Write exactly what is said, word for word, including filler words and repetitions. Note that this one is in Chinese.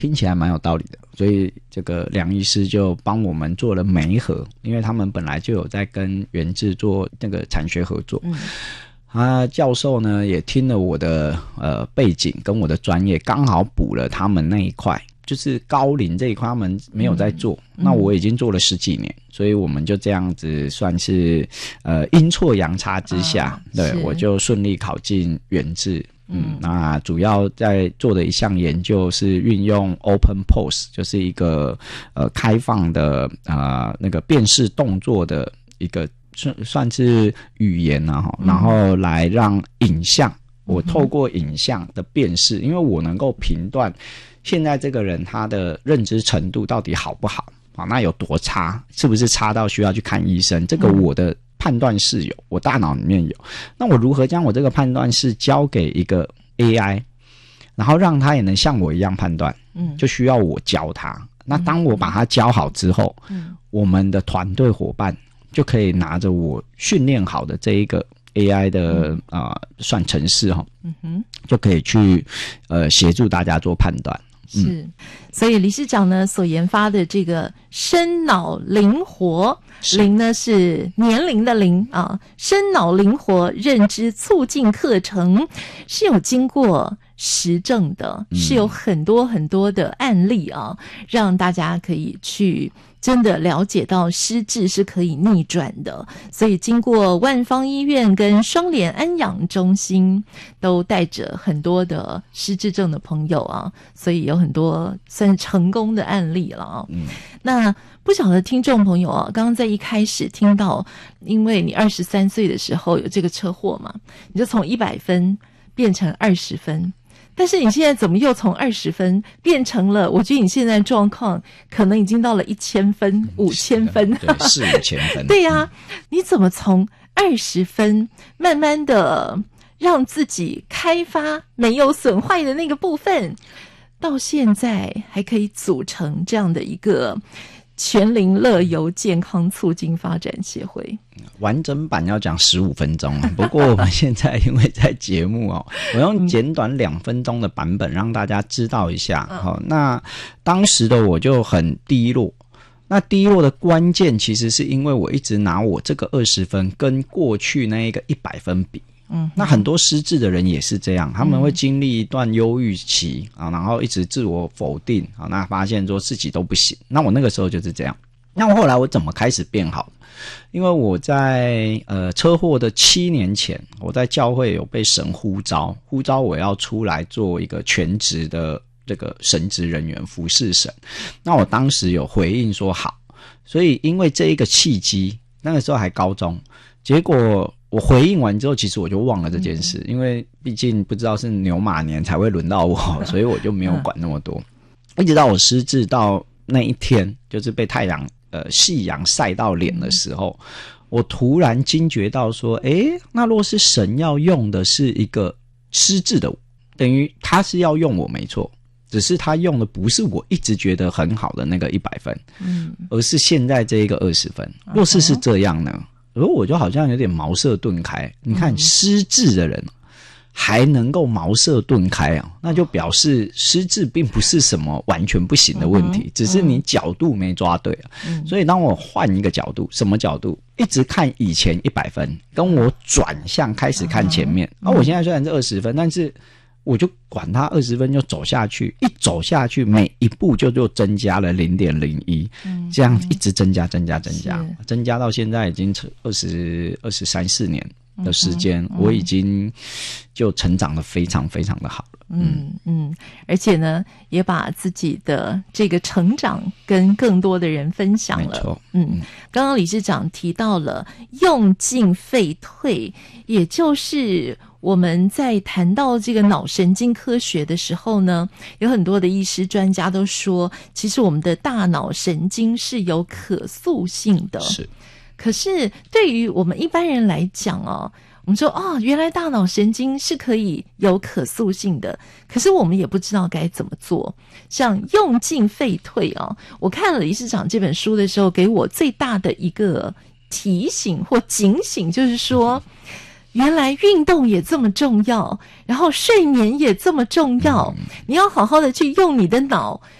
听起来蛮有道理的，所以这个梁医师就帮我们做了媒合，因为他们本来就有在跟元智做那个产学合作。嗯，啊，教授呢也听了我的呃背景跟我的专业，刚好补了他们那一块，就是高龄这一块他们没有在做，嗯、那我已经做了十几年，所以我们就这样子算是呃阴错阳差之下，啊、对我就顺利考进元智。嗯，那主要在做的一项研究是运用 Open Pose， 就是一个呃开放的呃那个辨识动作的一个算算是语言啊，嗯、然后来让影像，我透过影像的辨识，因为我能够评断现在这个人他的认知程度到底好不好啊，那有多差，是不是差到需要去看医生？这个我的判断是有，我大脑里面有。那我如何将我这个判断是交给一个 A I， 然后让他也能像我一样判断？嗯，就需要我教他。那当我把他教好之后，嗯，我们的团队伙伴就可以拿着我训练好的这一个 A I 的啊、呃、算程式哈，嗯哼，就可以去呃协助大家做判断。 是，所以理事长呢所研发的这个深脑灵活，灵呢是年龄的龄啊，深脑灵活认知促进课程是有经过实证的，是有很多很多的案例啊，让大家可以去真的了解到失智是可以逆转的。所以经过万芳医院跟双联安养中心都带着很多的失智症的朋友啊，所以有很多算成功的案例了啊。嗯，那不晓得听众朋友啊，刚刚在一开始听到，因为你二十三岁的时候有这个车祸嘛，你就从一百分变成二十分。但是你现在怎么又从二十分变成了？我觉得你现在的状况可能已经到了一千分、五千分， 对，四五千分。 对呀、啊，你怎么从二十分慢慢的让自己开发没有损坏的那个部分，到现在还可以组成这样的一个全龄乐游健康促进发展协会？ 完整版要讲十五分钟，不过我们现在因为在节目哦，我用简短两分钟的版本让大家知道一下。好、嗯，那当时的我就很低落。那低落的关键其实是因为我一直拿我这个二十分跟过去那一个一百分比。嗯，那很多失智的人也是这样，他们会经历一段忧郁期啊，然后一直自我否定啊，那发现说自己都不行。那我那个时候就是这样。那我后来我怎么开始变好？因为我在呃车祸的七年前，我在教会有被神呼召，呼召我要出来做一个全职的这个神职人员，服侍神。那我当时有回应说好，所以因为这一个契机，那个时候还高中，结果我回应完之后，其实我就忘了这件事，因为毕竟不知道是牛马年才会轮到我，所以我就没有管那么多。一直到我失智到那一天，就是被太阳呃夕阳晒到脸的时候，我突然惊觉到说，诶，那若是神要用的是一个失智的我，等于他是要用我没错，只是他用的不是我一直觉得很好的那个一百分，嗯，而是现在这一个二十分。若是是这样呢？而我就好像有点茅塞顿开，你看失智的人还能够茅塞顿开啊，那就表示失智并不是什么完全不行的问题，只是你角度没抓对啊。所以当我换一个角度，什么角度？一直看以前一百分，跟我转向开始看前面。而我现在虽然是二十分，但是我就管它二十分就走下去，一走下去每一步就就增加了 零点零一， 这样一直增加增加增加，增加到现在已经二十二十三四年的时间，嗯、我已经就成长得非常非常的好了。 嗯嗯，而且呢，也把自己的这个成长跟更多的人分享了。 没错， 嗯，刚刚理事长提到了用进废退，也就是我们在谈到这个脑神经科学的时候呢，有很多的医师专家都说，其实我们的大脑神经是有可塑性的。 是。 可是对于我们一般人来讲哦，我们说哦，原来大脑神经是可以有可塑性的，可是我们也不知道该怎么做。像用进废退哦，我看了理事长这本书的时候，给我最大的一个提醒或警醒，就是说原来运动也这么重要，然后睡眠也这么重要，你要好好的去用你的脑